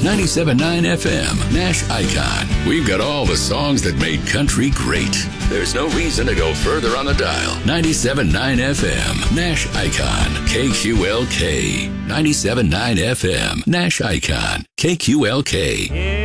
97.9 FM, Nash Icon. We've got all the songs that made country great. There's no reason to go further on the dial. 97.9 FM, Nash Icon, KQLK. 97.9 FM, Nash Icon, KQLK.